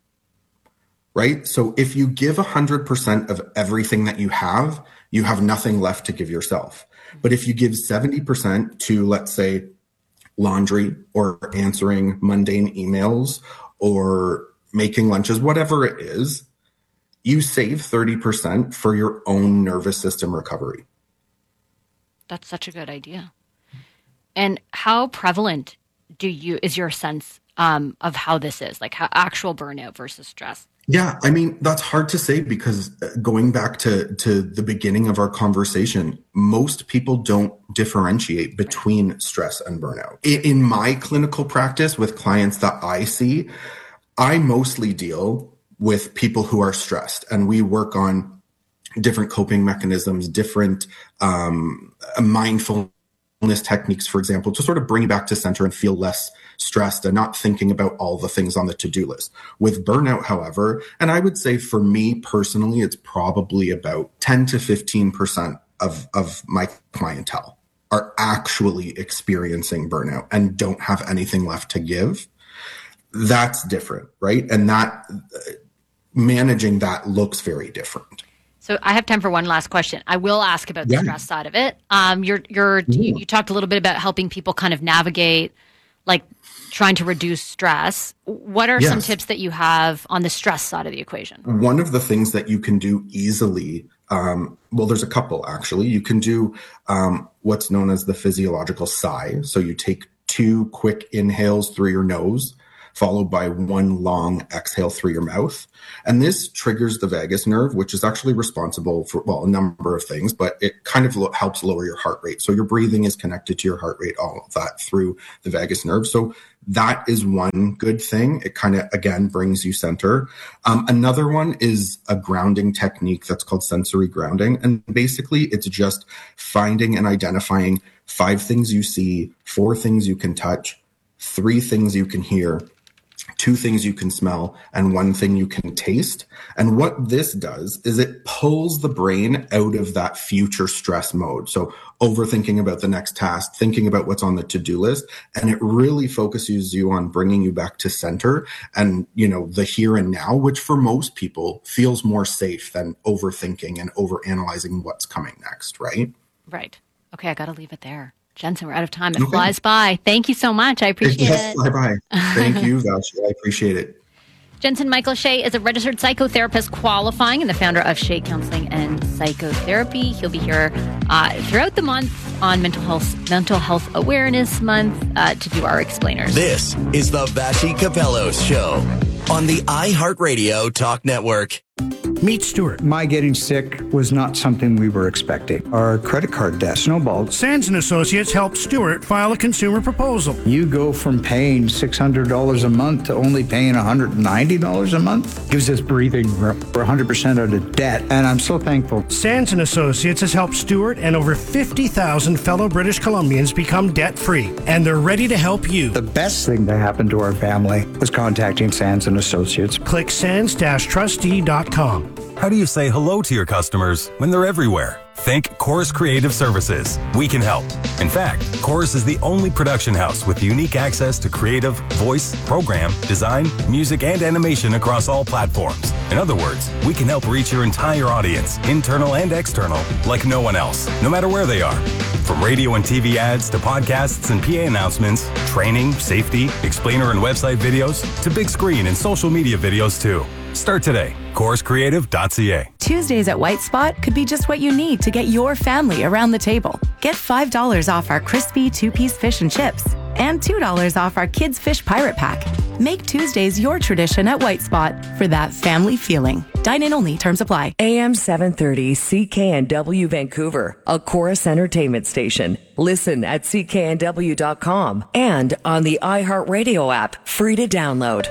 Right? So if you give a hundred percent of everything that you have, you have nothing left to give yourself. But if you give seventy percent to, let's say, laundry or answering mundane emails or making lunches, whatever it is, you save thirty percent for your own nervous system recovery. That's such a good idea. And how prevalent do you, is your sense um, of how this is, like how actual burnout versus stress? Yeah, I mean, that's hard to say, because going back to, to the beginning of our conversation, most people don't differentiate between stress and burnout. In my clinical practice with clients that I see, I mostly deal with people who are stressed, and we work on different coping mechanisms, different um, mindfulness mindfulness techniques, for example, to sort of bring you back to center and feel less stressed and not thinking about all the things on the to-do list. With burnout, however, and I would say for me personally, it's probably about ten to fifteen percent of, of my clientele are actually experiencing burnout and don't have anything left to give. That's different, right? And that managing that looks very different. So I have time for one last question. I will ask about the Yeah. stress side of it. Um, you're, you're, you, you talked a little bit about helping people kind of navigate, like trying to reduce stress. What are some Yes. tips that you have on the stress side of the equation? One of the things that you can do easily, um, well, there's a couple actually. You can do um, what's known as the physiological sigh. So you take two quick inhales through your nose, followed by one long exhale through your mouth. And this triggers the vagus nerve, which is actually responsible for, well, a number of things, but it kind of lo- helps lower your heart rate. So your breathing is connected to your heart rate, all of that through the vagus nerve. So that is one good thing. It kind of, again, brings you center. Um, another one is a grounding technique that's called sensory grounding. And basically, it's just finding and identifying five things you see, four things you can touch, three things you can hear, two things you can smell, and one thing you can taste. And what this does is it pulls the brain out of that future stress mode. So overthinking about the next task, thinking about what's on the to-do list, and it really focuses you on bringing you back to center and, you know, the here and now, which for most people feels more safe than overthinking and overanalyzing what's coming next, right? Right. Okay, I got to leave it there. Jensen, we're out of time. It Okay. flies by. Thank you so much. I appreciate Yes, it. bye-bye. Thank you, Vashi. I appreciate it. Jensen Michael Shea is a registered psychotherapist qualifying and the founder of Shea Counseling and Psychotherapy. He'll be here uh, throughout the month on Mental Health Mental Health Awareness Month uh, to do our explainers. This is the Vashi Capellos Show on the iHeartRadio Talk Network. Meet Stuart. My getting sick was not something we were expecting. Our credit card debt snowballed. Sands and Associates helped Stuart file a consumer proposal. You go from paying six hundred dollars a month to only paying one hundred ninety dollars a month. Gives us breathing room. We're one hundred percent out of debt, and I'm so thankful. Sands and Associates has helped Stuart and over fifty thousand fellow British Columbians become debt-free, and they're ready to help you. The best thing that happened to our family was contacting Sands and Associates. Click sands dash trustee dot com. How do you say hello to your customers when they're everywhere? Think Chorus Creative Services. We can help. In fact, Chorus is the only production house with unique access to creative, voice, program, design, music, and animation across all platforms. In other words, we can help reach your entire audience, internal and external, like no one else, no matter where they are. From radio and T V ads to podcasts and P A announcements, training, safety, explainer and website videos, to big screen and social media videos too. Start today. chorus creative dot c a. Tuesdays at White Spot could be just what you need to get your family around the table. Get five dollars off our crispy two-piece fish and chips and two dollars off our Kids Fish Pirate Pack. Make Tuesdays your tradition at White Spot for that family feeling. Dine in only. Terms apply. A M seven thirty C K N W Vancouver, a Chorus Entertainment station. Listen at c k n w dot com and on the iHeartRadio app, free to download.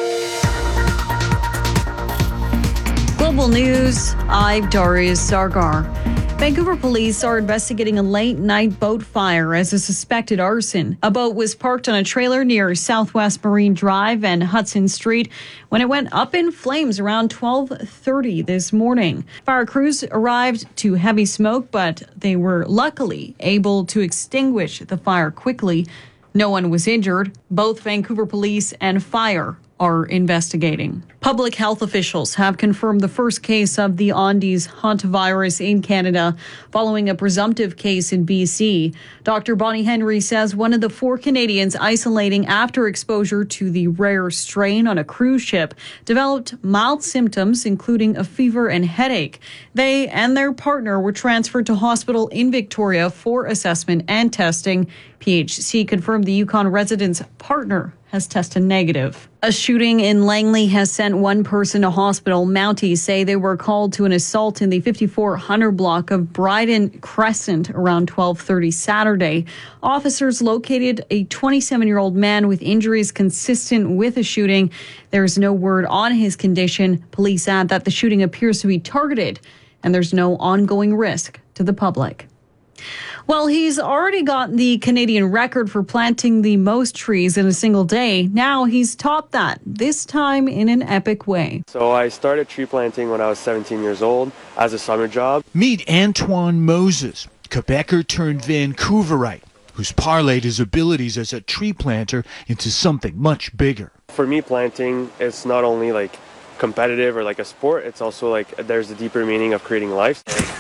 Global News, I'm Darius Sargar. Vancouver police are investigating a late-night boat fire as a suspected arson. A boat was parked on a trailer near Southwest Marine Drive and Hudson Street when it went up in flames around twelve thirty this morning. Fire crews arrived to heavy smoke, but they were luckily able to extinguish the fire quickly. No one was injured. Both Vancouver police and fire are investigating. Public health officials have confirmed the first case of the Andes hantavirus in Canada following a presumptive case in B C. Doctor Bonnie Henry says one of the four Canadians isolating after exposure to the rare strain on a cruise ship developed mild symptoms, including a fever and headache. They and their partner were transferred to hospital in Victoria for assessment and testing. P H C confirmed the Yukon resident's partner has tested negative. A shooting in Langley has sent one person to hospital. Mounties say they were called to an assault in the fifty-four hundred block of Bryden Crescent around twelve thirty Saturday. Officers located a twenty-seven-year-old man with injuries consistent with a shooting. There's no word on his condition. Police add that the shooting appears to be targeted and there's no ongoing risk to the public. Well, he's already got the Canadian record for planting the most trees in a single day. Now he's topped that, this time in an epic way. So I started tree planting when I was seventeen years old as a summer job. Meet Antoine Moses, Quebecer turned Vancouverite, who's parlayed his abilities as a tree planter into something much bigger. For me, planting is not only like competitive or like a sport, it's also like there's a deeper meaning of creating life.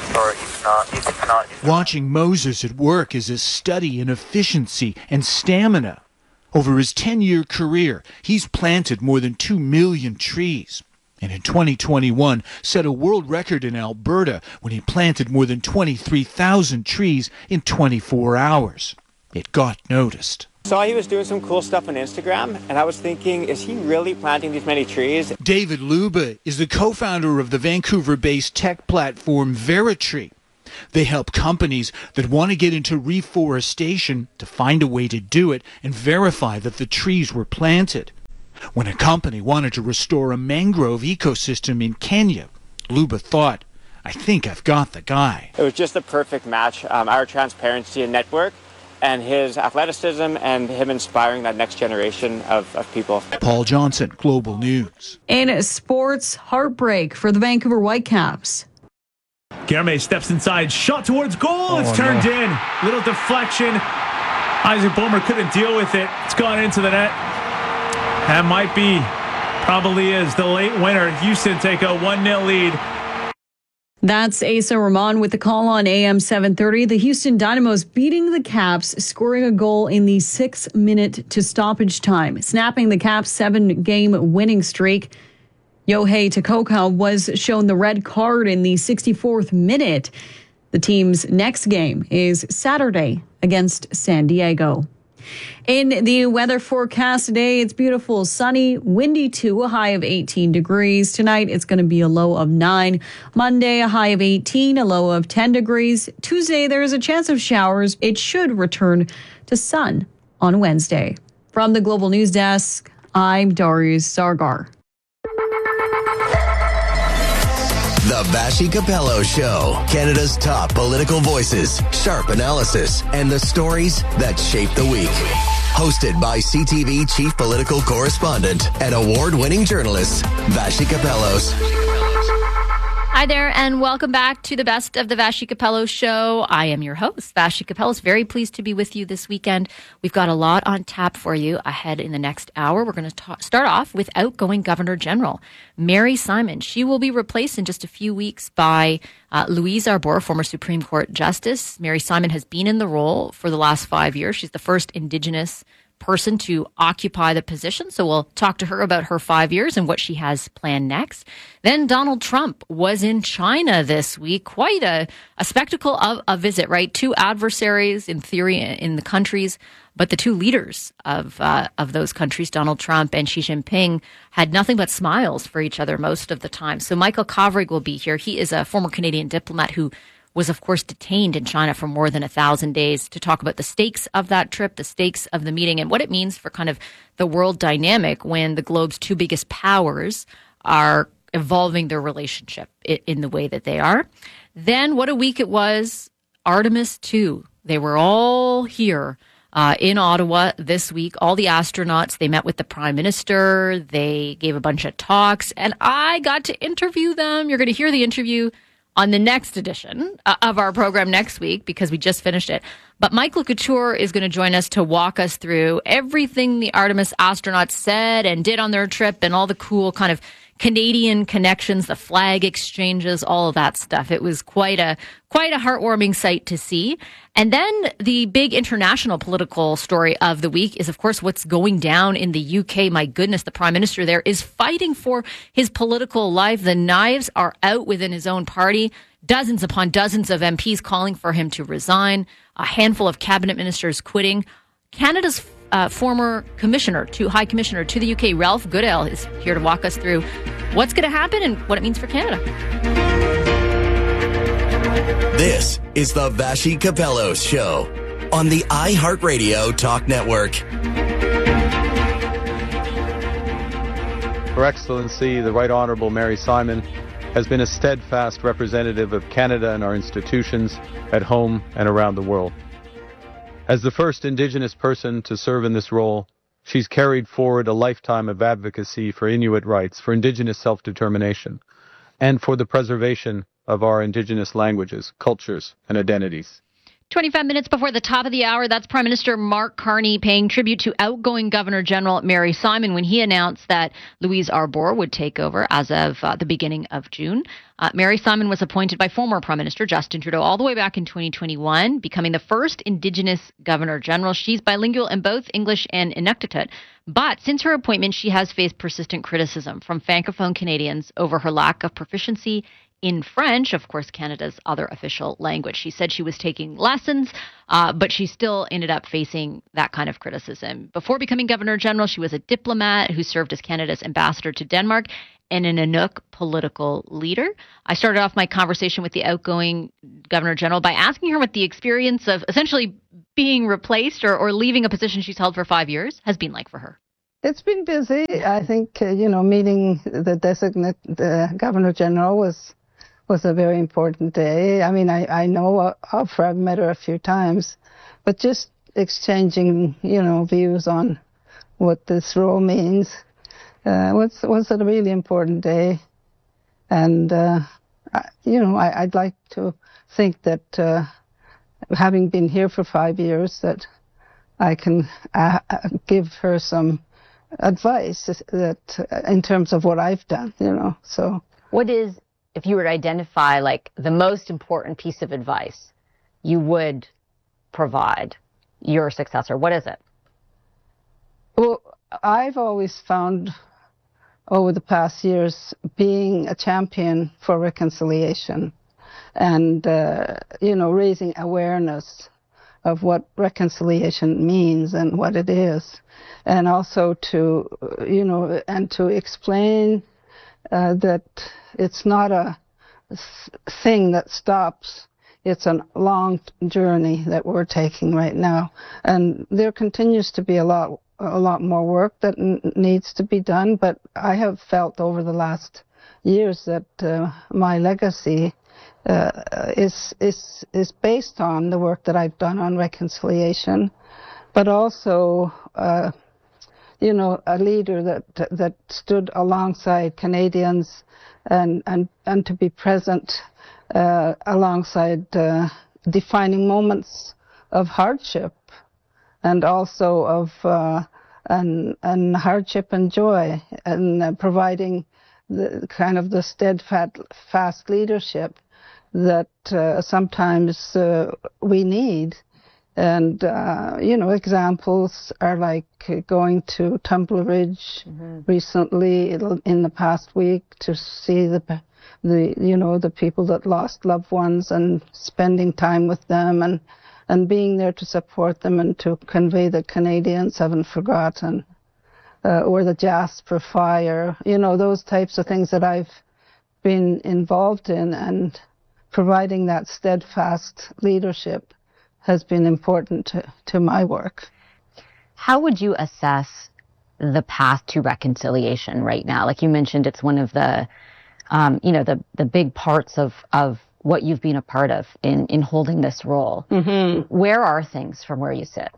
Watching Moses at work is a study in efficiency and stamina. Over his ten-year career, he's planted more than two million trees. And in twenty twenty-one, set a world record in Alberta when he planted more than twenty-three thousand trees in twenty-four hours. It got noticed. Saw he was doing some cool stuff on Instagram, and I was thinking, is he really planting these many trees? David Luba is the co-founder of the Vancouver-based tech platform Veritree. They help companies that want to get into reforestation to find a way to do it and verify that the trees were planted. When a company wanted to restore a mangrove ecosystem in Kenya, Luba thought, I think I've got the guy. It was just a perfect match. Um, our transparency and network, and his athleticism and him inspiring that next generation of, of people. Paul Johnson, Global News. In sports, heartbreak for the Vancouver Whitecaps. Guermey steps inside, shot towards goal. Oh, it's turned no. in. Little deflection. Isaac Boehmer couldn't deal with it. It's gone into the net. That might be, probably is, the late winner. Houston take a one nil lead. That's Asa Rahman with the call on A M seven thirty. The Houston Dynamos beating the Caps, scoring a goal in the six minute to stoppage time, snapping the Caps' seven-game winning streak. Yohei Takoko was shown the red card in the sixty-fourth minute. The team's next game is Saturday against San Diego. In the weather forecast today, it's beautiful, sunny, windy too, a high of eighteen degrees. Tonight, it's going to be a low of nine. Monday, a high of eighteen, a low of ten degrees. Tuesday, there is a chance of showers. It should return to sun on Wednesday. From the Global News Desk, I'm Darius Sargar. The Vassy Capello Show. Canada's top political voices, sharp analysis, and the stories that shape the week. Hosted by C T V Chief Political Correspondent and award-winning journalist, Vassy Capellos. Hi there, and welcome back to the best of the Vassy Capello Show. I am your host, Vassy Capellos. Very pleased to be with you this weekend. We've got a lot on tap for you ahead in the next hour. We're going to ta- start off with outgoing Governor General Mary Simon. She will be replaced in just a few weeks by uh, Louise Arbour, former Supreme Court Justice. Mary Simon has been in the role for the last five years. She's the first Indigenous person to occupy the position. So we'll talk to her about her five years and what she has planned next. Then Donald Trump was in China this week. Quite a, a spectacle of a visit, right? Two adversaries in theory in the countries, but the two leaders of uh, of those countries, Donald Trump and Xi Jinping, had nothing but smiles for each other most of the time. So Michael Kovrig will be here. He is a former Canadian diplomat who was, of course, detained in China for more than a thousand days to talk about the stakes of that trip, the stakes of the meeting, and what it means for kind of the world dynamic when the globe's two biggest powers are evolving their relationship in the way that they are. Then what a week it was. Artemis two. They were all here uh, in Ottawa this week. All the astronauts, they met with the Prime Minister. They gave a bunch of talks, and I got to interview them. You're going to hear the interview on the next edition of our program next week because we just finished it. But Michael Couture is going to join us to walk us through everything the Artemis astronauts said and did on their trip and all the cool kind of Canadian connections, the flag exchanges, all of that stuff. It was quite a quite a heartwarming sight to see. And then the big international political story of the week is, of course, what's going down in the U K. My goodness, the Prime Minister there is fighting for his political life. The knives are out within his own party. Dozens upon dozens of M Ps calling for him to resign. A handful of cabinet ministers quitting. Canada's Uh, former commissioner to High Commissioner to the U K, Ralph Goodale, is here to walk us through what's going to happen and what it means for Canada. This is the Vassy Capellos Show on the iHeartRadio Talk Network. Her Excellency, the Right Honourable Mary Simon, has been a steadfast representative of Canada and our institutions at home and around the world. As the first Indigenous person to serve in this role, she's carried forward a lifetime of advocacy for Inuit rights, for Indigenous self-determination, and for the preservation of our Indigenous languages, cultures, and identities. twenty-five minutes before the top of the hour, that's Prime Minister Mark Carney paying tribute to outgoing Governor General Mary Simon when he announced that Louise Arbour would take over as of uh, the beginning of June. Uh, Mary Simon was appointed by former Prime Minister Justin Trudeau all the way back in twenty twenty-one, becoming the first Indigenous Governor General. She's bilingual in both English and Inuktitut. But since her appointment, she has faced persistent criticism from Francophone Canadians over her lack of proficiency in French, of course, Canada's other official language. She said she was taking lessons, uh, but she still ended up facing that kind of criticism. Before becoming Governor General, she was a diplomat who served as Canada's ambassador to Denmark and an Inuk political leader. I started off my conversation with the outgoing Governor General by asking her what the experience of essentially being replaced or, or leaving a position she's held for five years has been like for her. It's been busy. I think, uh, you know, meeting the designate uh, Governor General was was a very important day. I mean, I, I know of her, I've met her a few times, but just exchanging, you know, views on what this role means uh, was, was a really important day. And, uh, I, you know, I, I'd like to think that uh, having been here for five years, that I can uh, give her some advice that uh, in terms of what I've done, you know, so. What is, if you were to identify like the most important piece of advice you would provide your successor, what is it? Well, I've always found over the past years being a champion for reconciliation and, uh, you know, raising awareness of what reconciliation means and what it is. And also to, you know, and to explain uh, that it's not a thing that stops. It's a long journey that we're taking right now. And there continues to be a lot, a lot more work that n- needs to be done. But I have felt over the last years that uh, my legacy uh, is, is, is based on the work that I've done on reconciliation, but also, uh, you know, a leader that that stood alongside Canadians and and, and to be present uh, alongside uh, defining moments of hardship and also of uh, and, and hardship and joy and uh, providing the kind of the steadfast leadership that uh, sometimes uh, we need. And, uh, you know, examples are like going to Tumble Ridge mm-hmm. recently in the past week to see the, the, you know, the people that lost loved ones and spending time with them and, and being there to support them and to convey that Canadians haven't forgotten. Uh, or the Jasper Fire, you know, those types of things that I've been involved in, and providing that steadfast leadership has been important to, to my work. How would you assess the path to reconciliation right now? Like you mentioned, it's one of the, um, you know, the, the big parts of, of what you've been a part of in, in holding this role. Mm-hmm. Where are things from where you sit?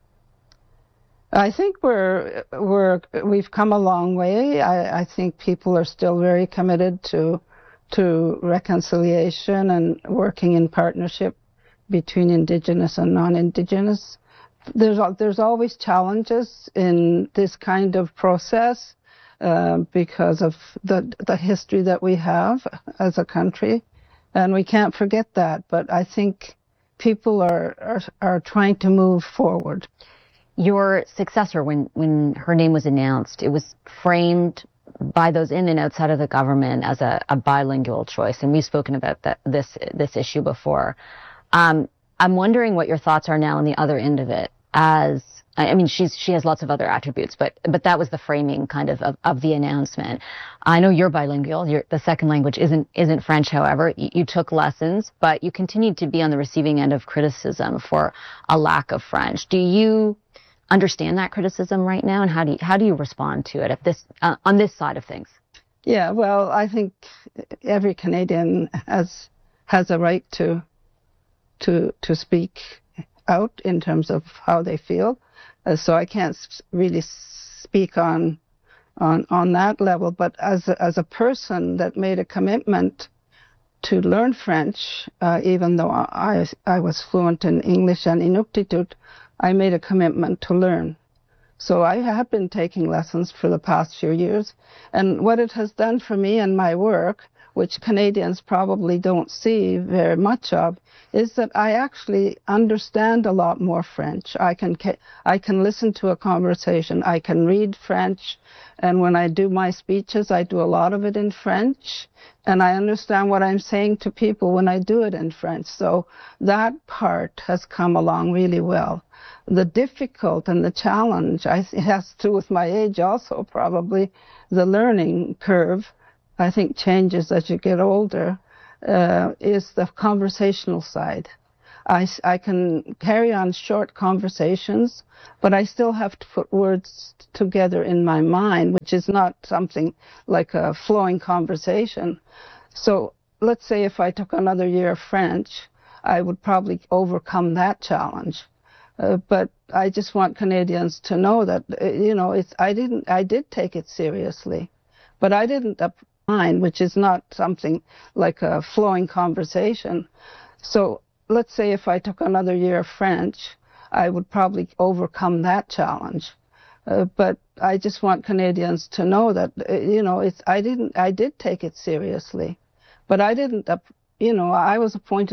I think we're, we're, we've come a long way. I, I think people are still very committed to, to reconciliation and working in partnership between Indigenous and non-Indigenous. There's there's always challenges in this kind of process uh, because of the the history that we have as a country, and we can't forget that. But I think people are are, are trying to move forward. Your successor, when when her name was announced, it was framed by those in and outside of the government as a, a bilingual choice, and we've spoken about that this this issue before. Um, I'm wondering what your thoughts are now on the other end of it. As I mean, she's she has lots of other attributes, but but that was the framing kind of of, of the announcement. I know you're bilingual. You're, the second language isn't isn't French. However, you, you took lessons, but you continued to be on the receiving end of criticism for a lack of French. Do you understand that criticism right now, and how do you, how do you respond to it at this uh, on this side of things? Yeah, well, I think every Canadian has has a right to to to speak out in terms of how they feel. Uh, so I can't s- really speak on on on that level. But as a, as a person that made a commitment to learn French, uh, even though I I was fluent in English and Inuktitut, I made a commitment to learn. So I have been taking lessons for the past few years, and what it has done for me and my work, which Canadians probably don't see very much of, is that I actually understand a lot more French. I can ca- I can listen to a conversation, I can read French, and when I do my speeches, I do a lot of it in French, and I understand what I'm saying to people when I do it in French. So that part has come along really well. The difficult and the challenge, I, it has to do with my age also probably, the learning curve, I think changes as you get older, uh, is the conversational side. I, I can carry on short conversations, but I still have to put words together in my mind, which is not something like a flowing conversation. So let's say if I took another year of French, I would probably overcome that challenge. Uh, but I just want Canadians to know that, uh, you know, it's I didn't I did take it seriously, but I didn't up mind, which is not something like a flowing conversation. So let's say if I took another year of French, I would probably overcome that challenge. Uh, but I just want Canadians to know that, uh, you know, it's I didn't I did take it seriously, but I didn't up, you know, I was appointed